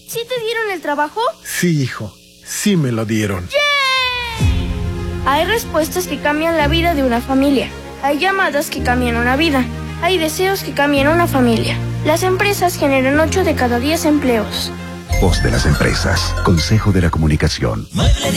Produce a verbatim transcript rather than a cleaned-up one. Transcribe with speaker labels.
Speaker 1: ¿Sí te dieron el trabajo?
Speaker 2: Sí, hijo. Sí me lo dieron.
Speaker 1: ¡Yay! Hay respuestas que cambian la vida de una familia. Hay llamadas que cambian una vida. Hay deseos que cambian una familia. Las empresas generan ocho de cada diez empleos.
Speaker 3: Voz de las empresas. Consejo de la Comunicación.